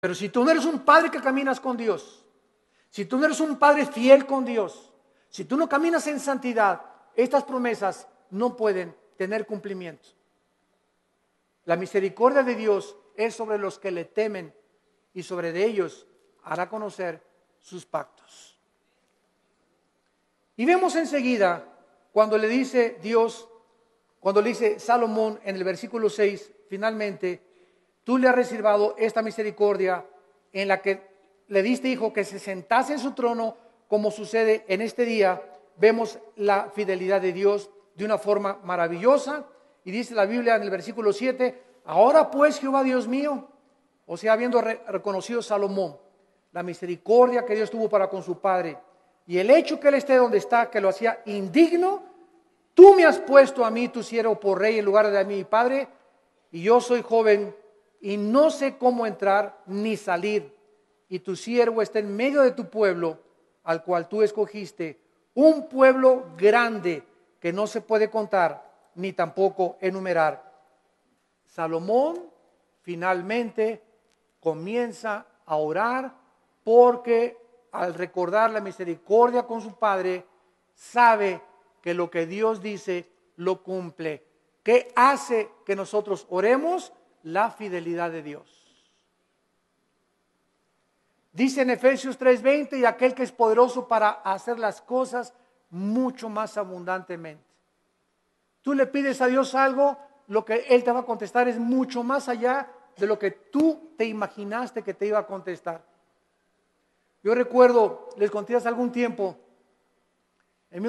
Pero si tú no eres un padre que caminas con Dios, si tú no eres un padre fiel con Dios, si tú no caminas en santidad, estas promesas no pueden tener cumplimiento. La misericordia de Dios es sobre los que le temen y sobre de ellos hará conocer sus pactos. Y vemos enseguida cuando le dice Dios, cuando le dice Salomón en el versículo 6, finalmente, tú le has reservado esta misericordia en la que le diste, hijo, que se sentase en su trono, como sucede en este día. Vemos la fidelidad de Dios de una forma maravillosa. Y dice la Biblia en el versículo 7, ahora pues, Jehová Dios mío, o sea, habiendo reconocido Salomón la misericordia que Dios tuvo para con su padre y el hecho que él esté donde está, que lo hacía indigno, tú me has puesto a mí, tu siervo, por rey en lugar de mi padre, y yo soy joven y no sé cómo entrar ni salir, y tu siervo está en medio de tu pueblo, al cual tú escogiste, un pueblo grande que no se puede contar ni tampoco enumerar. Salomón finalmente comienza a orar porque al recordar la misericordia con su padre, sabe que lo que Dios dice lo cumple. ¿Qué hace que nosotros oremos? La fidelidad de Dios. Dice en Efesios 3:20, y aquel que es poderoso para hacer las cosas mucho más abundantemente. Tú le pides a Dios algo, lo que Él te va a contestar es mucho más allá de lo que tú te imaginaste que te iba a contestar. Yo recuerdo, les conté hace algún tiempo, en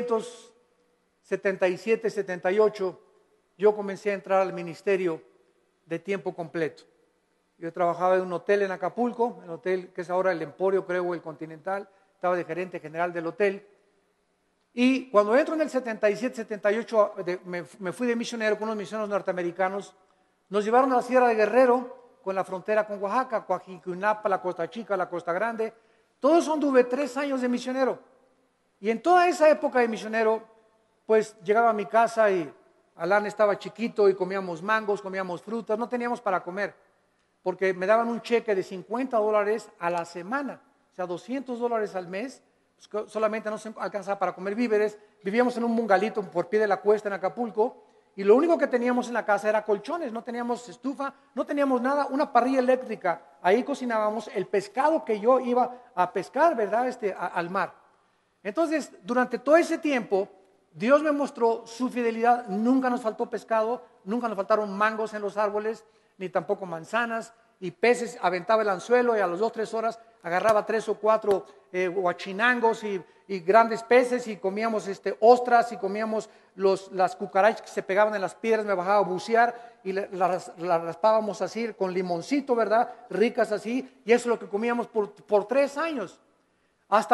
1977, 78, yo comencé a entrar al ministerio de tiempo completo. Yo trabajaba en un hotel en Acapulco, el hotel que es ahora el Emporio, creo, el Continental, estaba de gerente general del hotel. Y cuando entro en el 77, 78, me fui de misionero con unos misioneros norteamericanos. Nos llevaron a la Sierra de Guerrero, con la frontera con Oaxaca, Coajiquinapa, la Costa Chica, la Costa Grande. Todo eso anduve 3 años de misionero. Y en toda esa época de misionero, pues llegaba a mi casa y Alan estaba chiquito y comíamos mangos, comíamos frutas, no teníamos para comer, porque me daban un cheque de $50 a la semana, o sea, $200 al mes. Solamente no se alcanzaba para comer víveres. Vivíamos en un bungalito por pie de la cuesta en Acapulco y lo único que teníamos en la casa era colchones, no teníamos estufa, no teníamos nada, una parrilla eléctrica. Ahí cocinábamos el pescado que yo iba a pescar, ¿verdad? Al mar. Entonces, durante todo ese tiempo, Dios me mostró su fidelidad. Nunca nos faltó pescado, nunca nos faltaron mangos en los árboles, ni tampoco manzanas, y peces. Aventaba el anzuelo y a las 2-3 horas agarraba 3 o 4 huachinangos y grandes peces, y comíamos ostras, y comíamos las cucarachas que se pegaban en las piedras. Me bajaba a bucear y las raspábamos así con limoncito, ¿verdad? Ricas así, y eso es lo que comíamos por 3 años. Hasta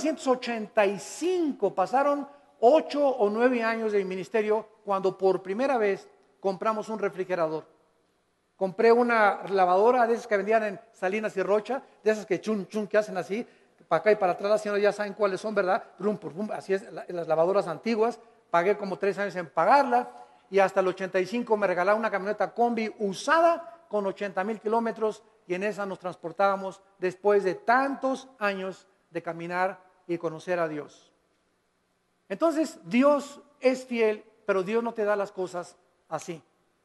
1985 pasaron 8 o 9 años de mi ministerio cuando por primera vez compramos un refrigerador. Compré una lavadora de esas que vendían en Salinas y Rocha, de esas que chun chun que hacen así, para acá y para atrás. Las señoras ya saben cuáles son, ¿verdad? Así es, las lavadoras antiguas. Pagué como 3 años en pagarla, y hasta el 85 me regalaron una camioneta combi usada con 80,000 kilómetros, y en esa nos transportábamos después de tantos años de caminar y conocer a Dios. Entonces, Dios es fiel, pero Dios no te da las cosas así.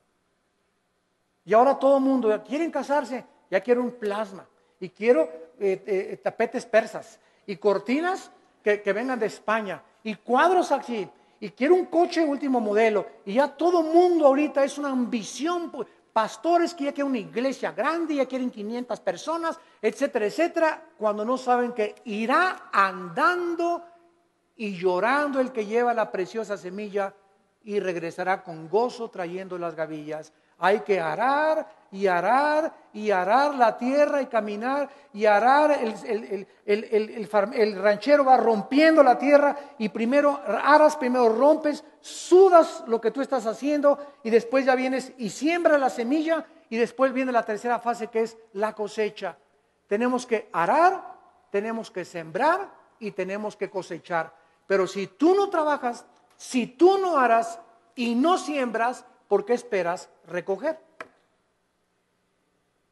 Y ahora todo el mundo quiere casarse, ya quiero un plasma, y quiero tapetes persas, y cortinas que vengan de España, y cuadros aquí, y quiero un coche último modelo, y ya todo el mundo ahorita es una ambición. Pastores que ya quieren una iglesia grande, ya quieren 500 personas, etcétera, etcétera, cuando no saben que irá andando y llorando el que lleva la preciosa semilla, y regresará con gozo trayendo las gavillas. Hay que arar y arar y arar la tierra, y caminar y arar. El ranchero va rompiendo la tierra, y primero aras, primero rompes, sudas lo que tú estás haciendo, y después ya vienes y siembras la semilla, y después viene la tercera fase, que es la cosecha. Tenemos que arar, tenemos que sembrar y tenemos que cosechar. Pero si tú no trabajas, si tú no aras y no siembras, ¿por qué esperas recoger?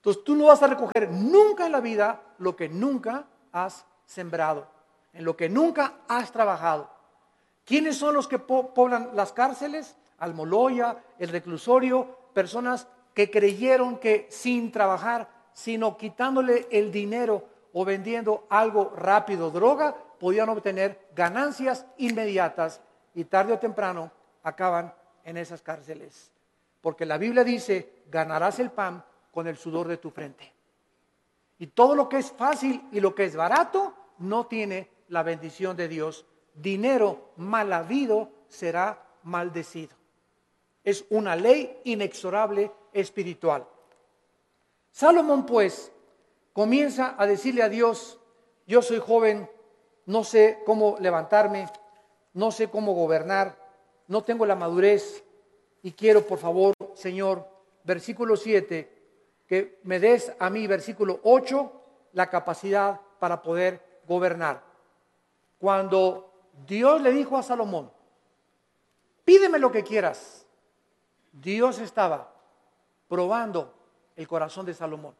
Entonces tú no vas a recoger nunca en la vida lo que nunca has sembrado, en lo que nunca has trabajado. ¿Quiénes son los que poblan las cárceles? Almoloya, el reclusorio, personas que creyeron que sin trabajar, sino quitándole el dinero o vendiendo algo rápido, droga, podían obtener ganancias inmediatas y tarde o temprano acaban en esas cárceles. Porque la Biblia dice, ganarás el pan con el sudor de tu frente. Y todo lo que es fácil y lo que es barato no tiene la bendición de Dios. Dinero mal habido será maldecido. Es una ley inexorable espiritual. Salomón, pues, comienza a decirle a Dios, yo soy joven, no sé cómo levantarme, no sé cómo gobernar, no tengo la madurez y quiero, por favor, Señor, versículo 7, que me des a mí, versículo 8, la capacidad para poder gobernar. Cuando Dios le dijo a Salomón, pídeme lo que quieras, Dios estaba probando el corazón de Salomón.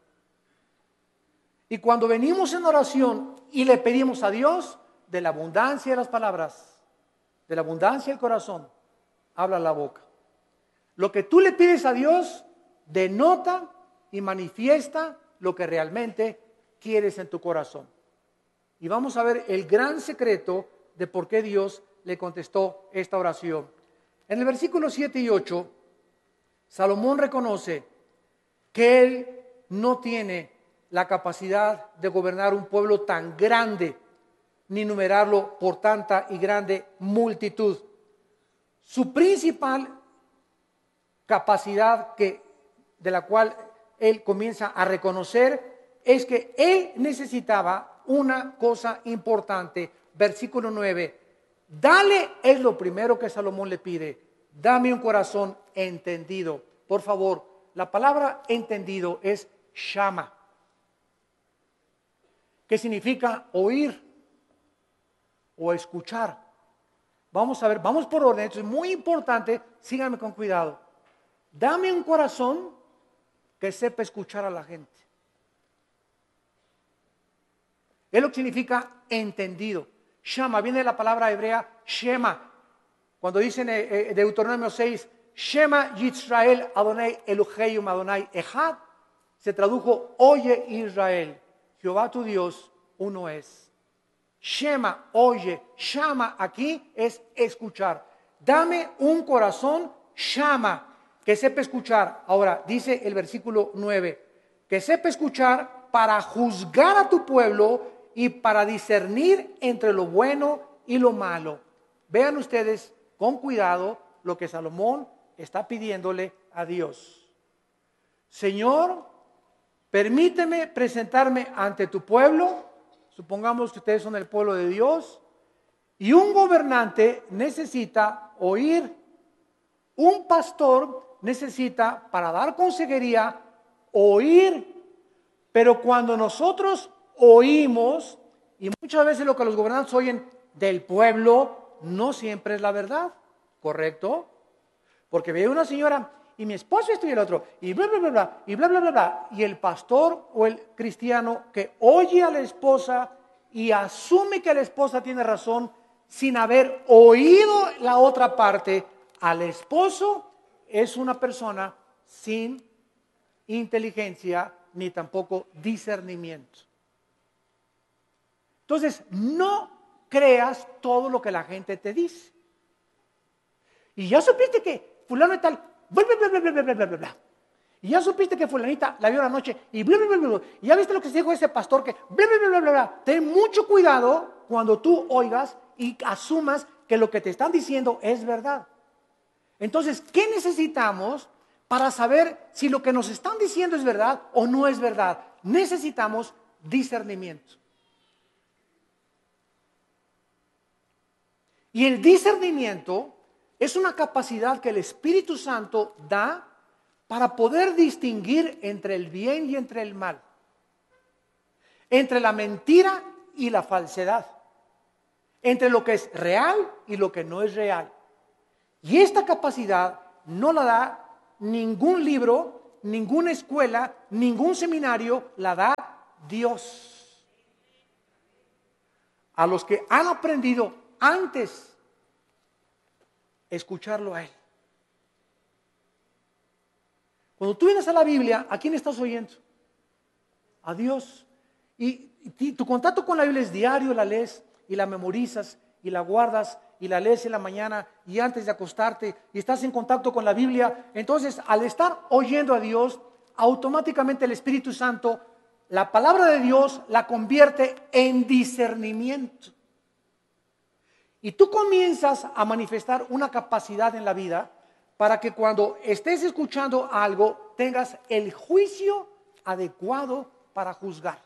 Y cuando venimos en oración y le pedimos a Dios, de la abundancia de las palabras, de la abundancia del corazón, habla la boca. Lo que tú le pides a Dios denota y manifiesta lo que realmente quieres en tu corazón. Y vamos a ver el gran secreto de por qué Dios le contestó esta oración. En el versículo 7 y 8, Salomón reconoce que él no tiene la capacidad de gobernar un pueblo tan grande, ni numerarlo por tanta y grande multitud. Su principal capacidad de la cual él comienza a reconocer es que él necesitaba una cosa importante. Versículo 9, dale, es lo primero que Salomón le pide, dame un corazón entendido. Por favor, la palabra entendido es shama, que significa oír o escuchar. Vamos a ver, vamos por orden, esto es muy importante, síganme con cuidado. Dame un corazón que sepa escuchar a la gente. Es lo que significa entendido. Shama viene de la palabra hebrea Shema. Cuando dicen Deuteronomio 6, Shema Yisrael Adonai Elohim Adonai Echad, se tradujo, oye Israel, Jehová tu Dios, uno es. Shema, oye, Shama aquí es escuchar. Dame un corazón Shama, que sepa escuchar. Ahora, dice el versículo 9, que sepa escuchar para juzgar a tu pueblo y para discernir entre lo bueno y lo malo. Vean ustedes con cuidado lo que Salomón está pidiéndole a Dios. Señor, permíteme presentarme ante tu pueblo, supongamos que ustedes son el pueblo de Dios, y un gobernante necesita oír, un pastor necesita, para dar consejería, oír, pero cuando nosotros oímos, y muchas veces lo que los gobernantes oyen del pueblo, no siempre es la verdad, ¿correcto? Porque ve una señora, y mi esposo esto y el otro, y bla, bla, bla, bla, y bla, bla, bla, bla, y el pastor o el cristiano que oye a la esposa y asume que la esposa tiene razón, sin haber oído la otra parte, al esposo es una persona sin inteligencia ni tampoco discernimiento. Entonces, no creas todo lo que la gente te dice. Y ya supiste que fulano y tal, bla, bla, bla, bla, bla, bla, bla, bla, bla. Y ya supiste que fulanita la vio la noche y bla, bla, bla, bla, bla. Y ya viste lo que se dijo ese pastor que bla, bla, bla, bla, bla, bla. Ten mucho cuidado cuando tú oigas y asumas que lo que te están diciendo es verdad. Entonces, ¿qué necesitamos para saber si lo que nos están diciendo es verdad o no es verdad? Necesitamos discernimiento. Y el discernimiento es una capacidad que el Espíritu Santo da para poder distinguir entre el bien y entre el mal, entre la mentira y la falsedad, entre lo que es real y lo que no es real. Y esta capacidad no la da ningún libro, ninguna escuela, ningún seminario la da Dios. A los que han aprendido antes escucharlo a Él. Cuando tú vienes a la Biblia, ¿a quién estás oyendo? A Dios. Y tu contacto con la Biblia es diario, la lees y la memorizas y la guardas y la lees en la mañana y antes de acostarte y estás en contacto con la Biblia. Entonces, al estar oyendo a Dios, automáticamente el Espíritu Santo, la palabra de Dios la convierte en discernimiento. Y tú comienzas a manifestar una capacidad en la vida para que cuando estés escuchando algo tengas el juicio adecuado para juzgar.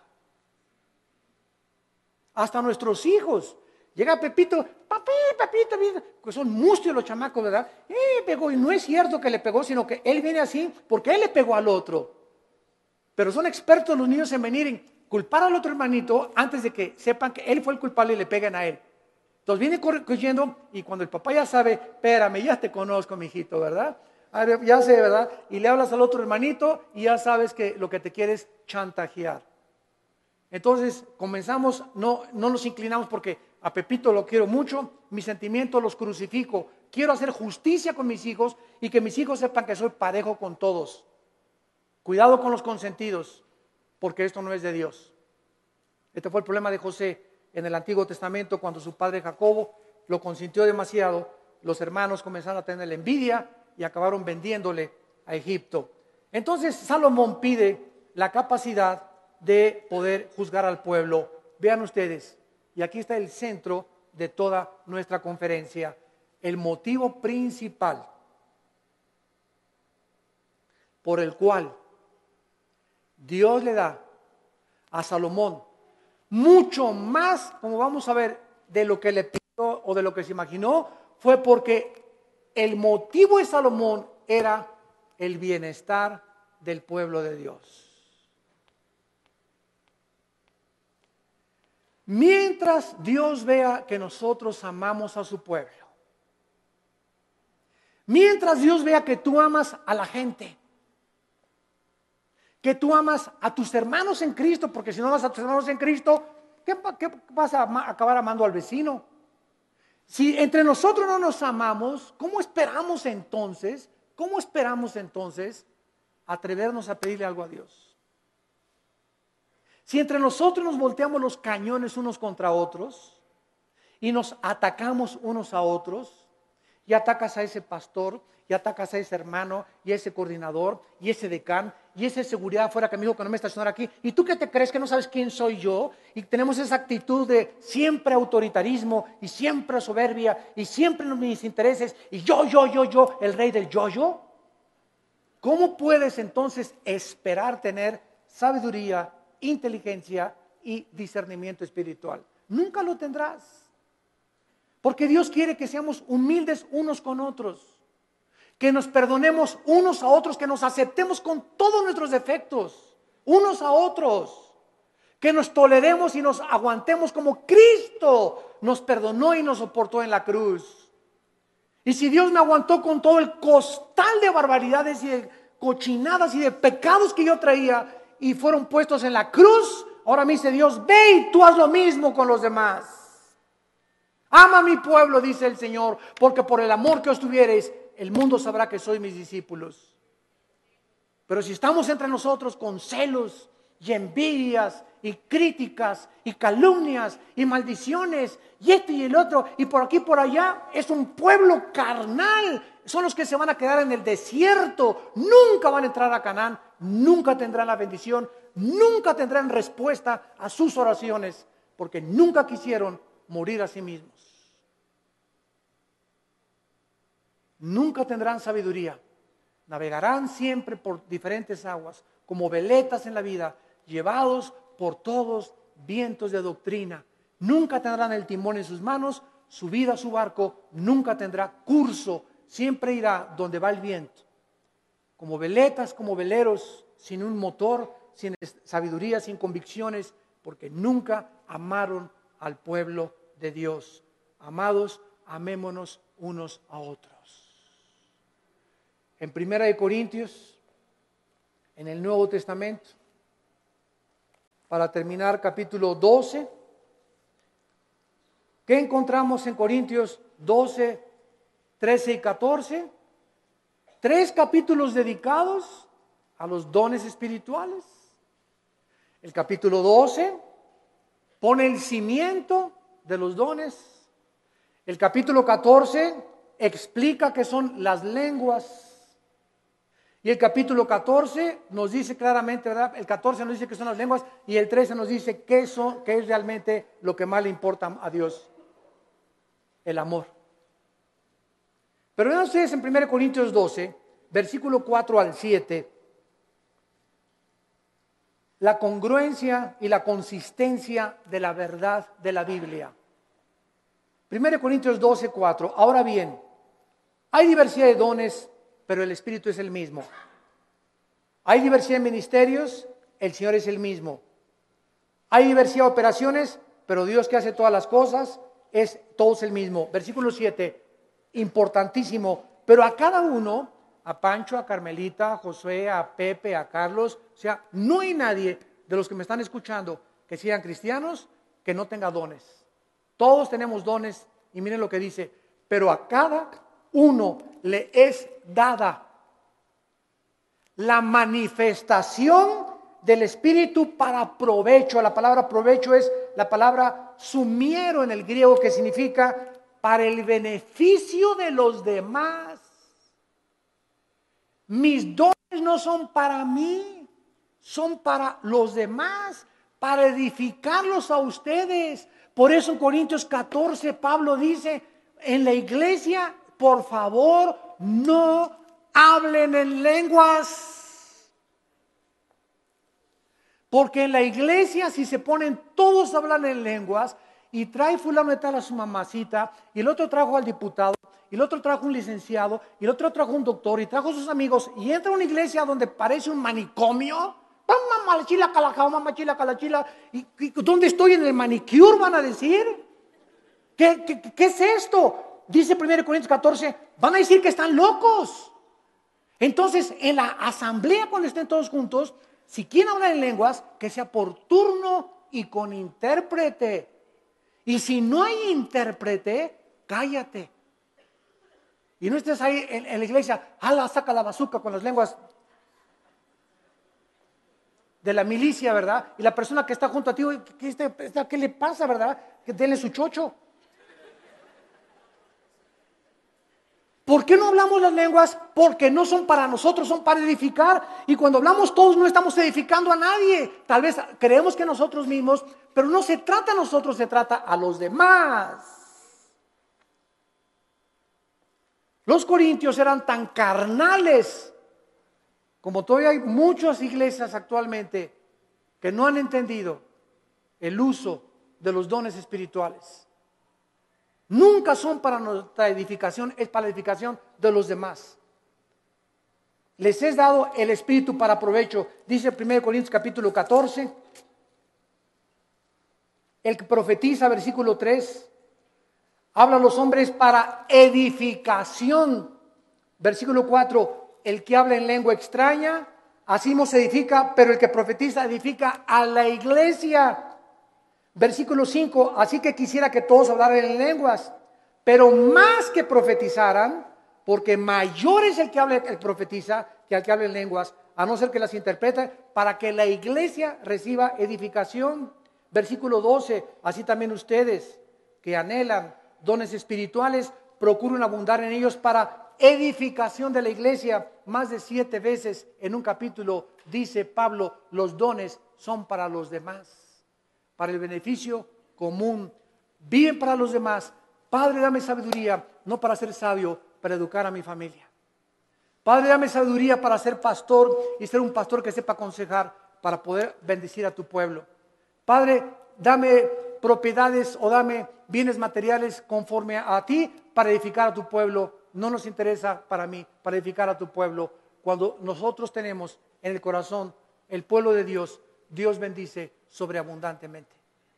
Hasta nuestros hijos. Llega Pepito, papi, que son mustios los chamacos, ¿verdad? Pegó, y no es cierto que le pegó, sino que él viene así porque él le pegó al otro. Pero son expertos los niños en venir en culpar al otro hermanito antes de que sepan que él fue el culpable y le peguen a él. Entonces viene corrigiendo y cuando el papá ya sabe, espérame, ya te conozco, mijito, ¿verdad? A ver, ya sé, ¿verdad? Y le hablas al otro hermanito y ya sabes que lo que te quiere es chantajear. Entonces comenzamos, no nos inclinamos porque a Pepito lo quiero mucho, mis sentimientos los crucifico, quiero hacer justicia con mis hijos y que mis hijos sepan que soy parejo con todos. Cuidado con los consentidos, porque esto no es de Dios. Este fue el problema de José en el Antiguo Testamento cuando su padre Jacobo lo consintió demasiado, los hermanos comenzaron a tener la envidia y acabaron vendiéndole a Egipto. Entonces Salomón pide la capacidad de poder juzgar al pueblo. Vean ustedes, y aquí está el centro de toda nuestra conferencia, el motivo principal por el cual Dios le da a Salomón mucho más, como vamos a ver, de lo que le pidió o de lo que se imaginó, fue porque el motivo de Salomón era el bienestar del pueblo de Dios. Mientras Dios vea que nosotros amamos a su pueblo, mientras Dios vea que tú amas a la gente, que tú amas a tus hermanos en Cristo, porque si no amas a tus hermanos en Cristo, ¿qué vas a acabar amando al vecino? Si entre nosotros no nos amamos, ¿cómo esperamos entonces atrevernos a pedirle algo a Dios? Si entre nosotros nos volteamos los cañones unos contra otros y nos atacamos unos a otros, y atacas a ese pastor, y atacas a ese hermano, y a ese coordinador, y ese decán, y ese seguridad afuera que me dijo que no me estacionara aquí, ¿y tú qué te crees que no sabes quién soy yo? Y tenemos esa actitud de siempre autoritarismo, y siempre soberbia, y siempre mis intereses, y yo, el rey del yo. ¿Cómo puedes entonces esperar tener sabiduría, inteligencia y discernimiento espiritual? Nunca lo tendrás. Porque Dios quiere que seamos humildes unos con otros, que nos perdonemos unos a otros, que nos aceptemos con todos nuestros defectos, unos a otros, que nos toleremos y nos aguantemos como Cristo nos perdonó y nos soportó en la cruz. Y si Dios me aguantó con todo el costal de barbaridades y de cochinadas y de pecados que yo traía y fueron puestos en la cruz, ahora me dice Dios, ve y tú haz lo mismo con los demás. Ama a mi pueblo, dice el Señor, porque por el amor que os tuviereis, el mundo sabrá que sois mis discípulos. Pero si estamos entre nosotros con celos y envidias y críticas y calumnias y maldiciones y esto y el otro y por aquí y por allá, es un pueblo carnal. Son los que se van a quedar en el desierto, nunca van a entrar a Canaán, nunca tendrán la bendición, nunca tendrán respuesta a sus oraciones, porque nunca quisieron morir a sí mismos. Nunca tendrán sabiduría. Navegarán siempre por diferentes aguas, como veletas en la vida, llevados por todos vientos de doctrina. Nunca tendrán el timón en sus manos, su vida, su barco, nunca tendrá curso, siempre irá donde va el viento. Como veletas, como veleros, sin un motor, sin sabiduría, sin convicciones, porque nunca amaron al pueblo de Dios. Amados, amémonos unos a otros. En 1 Corintios, en el Nuevo Testamento. Para terminar, capítulo 12. ¿Qué encontramos en Corintios 12, 13 y 14? 3 capítulos dedicados a los dones espirituales. El capítulo 12 pone el cimiento de los dones. El capítulo 14 explica qué son las lenguas. Y el capítulo 14 nos dice claramente, ¿verdad? El 14 nos dice qué son las lenguas y el 13 nos dice qué es realmente lo que más le importa a Dios. El amor. Pero vean ustedes en 1 Corintios 12, versículo 4 al 7, la congruencia y la consistencia de la verdad de la Biblia. 1 Corintios 12, 4. Ahora bien, hay diversidad de dones, pero el Espíritu es el mismo. Hay diversidad de ministerios, el Señor es el mismo. Hay diversidad de operaciones, pero Dios que hace todas las cosas, todos el mismo. Versículo 7, importantísimo. Pero a cada uno, a Pancho, a Carmelita, a Josué, a Pepe, a Carlos, o sea, no hay nadie de los que me están escuchando que sean cristianos que no tenga dones. Todos tenemos dones y miren lo que dice, pero a cada uno le es dada la manifestación del Espíritu para provecho. La palabra provecho es la palabra sumiero en el griego, que significa para el beneficio de los demás. Mis dones no son para mí, son para los demás, para edificarlos a ustedes. Por eso en Corintios 14 Pablo dice, en la iglesia, por favor, no hablen en lenguas. Porque en la iglesia, si se ponen todos a hablar en lenguas, y trae fulano de tal a su mamacita, y el otro trajo al diputado, y el otro trajo un licenciado, y el otro trajo un doctor, y trajo a sus amigos, y entra a una iglesia donde parece un manicomio, y ¿dónde estoy en el manicure? Van a decir, ¿qué es esto? Dice 1 Corintios 14, van a decir que están locos. Entonces, en la asamblea, cuando estén todos juntos, si quieren hablar en lenguas, que sea por turno y con intérprete. Y si no hay intérprete, cállate. Y no estés ahí en la iglesia, saca la bazuca con las lenguas de la milicia, ¿verdad? Y la persona que está junto a ti, ¿qué le pasa, verdad? Que denle su chocho. ¿Por qué no hablamos las lenguas? Porque no son para nosotros, son para edificar. Y cuando hablamos todos no estamos edificando a nadie. Tal vez creemos que nosotros mismos, pero no se trata a nosotros, se trata a los demás. Los corintios eran tan carnales, como todavía hay muchas iglesias actualmente que no han entendido el uso de los dones espirituales. Nunca son para nuestra edificación, es para la edificación de los demás. Les es dado el Espíritu para provecho. Dice 1 Corintios capítulo 14. El que profetiza, versículo 3, habla a los hombres para edificación. Versículo 4, el que habla en lengua extraña, así mismo se edifica, pero el que profetiza edifica a la iglesia. Versículo 5, así que quisiera que todos hablaran en lenguas, pero más que profetizaran, porque mayor es el que habla, el profetiza, que el que habla en lenguas, a no ser que las interprete, para que la iglesia reciba edificación. Versículo 12, así también ustedes que anhelan dones espirituales, procuren abundar en ellos para edificación de la iglesia. Más de 7 veces en un capítulo dice Pablo, los dones son para los demás, para el beneficio común. Viven para los demás. Padre, dame sabiduría, no para ser sabio, para educar a mi familia. Padre, dame sabiduría para ser pastor y ser un pastor que sepa aconsejar para poder bendecir a tu pueblo. Padre, dame propiedades o dame bienes materiales conforme a ti para edificar a tu pueblo. No nos interesa para mí, para edificar a tu pueblo. Cuando nosotros tenemos en el corazón el pueblo de Dios, Dios bendice sobreabundantemente.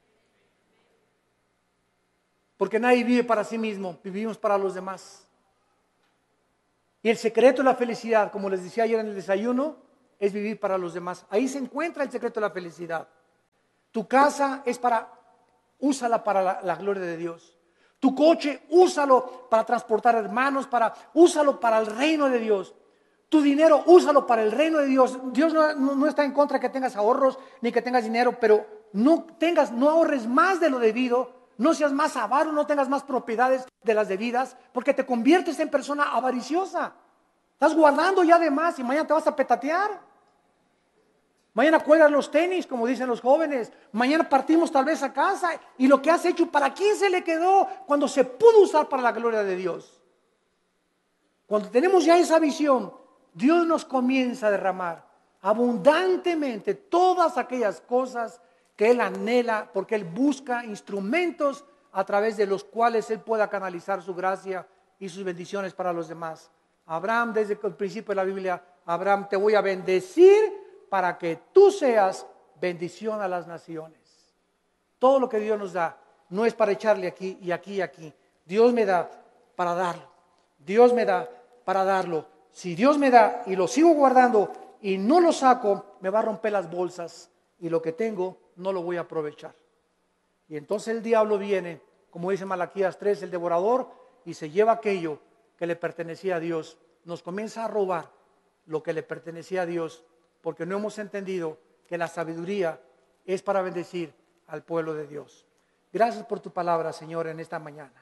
Porque nadie vive para sí mismo, vivimos para los demás. Y el secreto de la felicidad, como les decía ayer en el desayuno, es vivir para los demás. Ahí se encuentra el secreto de la felicidad. Tu casa es úsala para la gloria de Dios. Tu coche, úsalo para transportar hermanos, úsalo para el reino de Dios. Tu dinero, úsalo para el reino de Dios. Dios no está en contra de que tengas ahorros ni que tengas dinero, pero no ahorres más de lo debido, no seas más avaro, no tengas más propiedades de las debidas, porque te conviertes en persona avariciosa. Estás guardando ya de más y mañana te vas a petatear. Mañana cuelgas los tenis, como dicen los jóvenes. Mañana partimos tal vez a casa. Y lo que has hecho, ¿para quién se le quedó? Cuando se pudo usar para la gloria de Dios. Cuando tenemos ya esa visión, Dios nos comienza a derramar abundantemente todas aquellas cosas que Él anhela, porque Él busca instrumentos a través de los cuales Él pueda canalizar su gracia y sus bendiciones para los demás. Abraham, desde el principio de la Biblia, Abraham, te voy a bendecir para que tú seas bendición a las naciones. Todo lo que Dios nos da no es para echarle aquí y aquí y aquí. Dios me da para darlo. Dios me da para darlo. Si Dios me da y lo sigo guardando y no lo saco, me va a romper las bolsas y lo que tengo no lo voy a aprovechar. Y entonces el diablo viene, como dice Malaquías 3, el devorador, y se lleva aquello que le pertenecía a Dios. Nos comienza a robar lo que le pertenecía a Dios, porque no hemos entendido que la sabiduría es para bendecir al pueblo de Dios. Gracias por tu palabra, Señor, en esta mañana.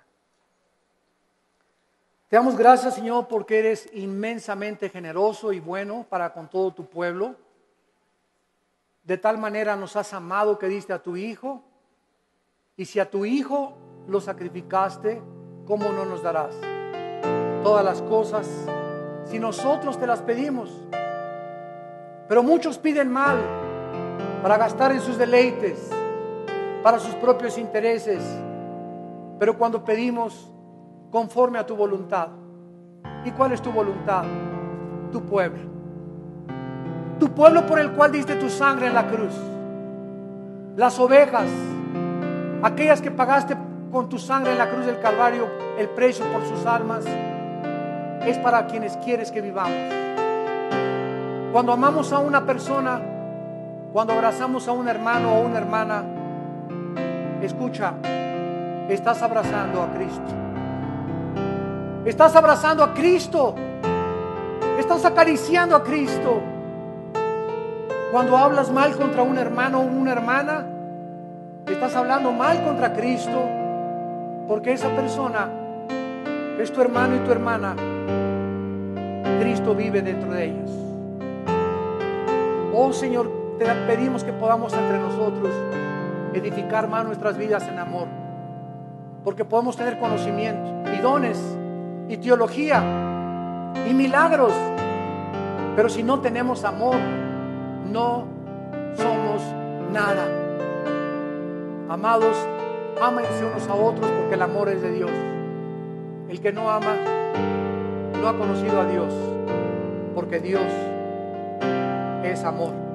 Te damos gracias, Señor, porque eres inmensamente generoso y bueno para con todo tu pueblo. De tal manera nos has amado que diste a tu Hijo. Y si a tu Hijo lo sacrificaste, ¿cómo no nos darás todas las cosas si nosotros te las pedimos? Pero muchos piden mal para gastar en sus deleites, para sus propios intereses. Pero cuando pedimos conforme a tu voluntad. ¿Y cuál es tu voluntad? Tu pueblo. Tu pueblo por el cual diste tu sangre en la cruz. Las ovejas, aquellas que pagaste con tu sangre en la cruz del Calvario, el precio por sus almas, es para quienes quieres que vivamos. Cuando amamos a una persona, cuando abrazamos a un hermano o una hermana, escucha, estás abrazando a Cristo. Estás abrazando a Cristo. Estás acariciando a Cristo. Cuando hablas mal contra un hermano o una hermana, estás hablando mal contra Cristo, porque esa persona es tu hermano y tu hermana. Cristo vive dentro de ellos. Oh Señor, te pedimos que podamos entre nosotros edificar más nuestras vidas en amor, porque podemos tener conocimiento y dones y teología y milagros, pero si no tenemos amor, no somos nada. Amados, ámense unos a otros, porque el amor es de Dios. El que no ama no ha conocido a Dios, porque Dios es amor.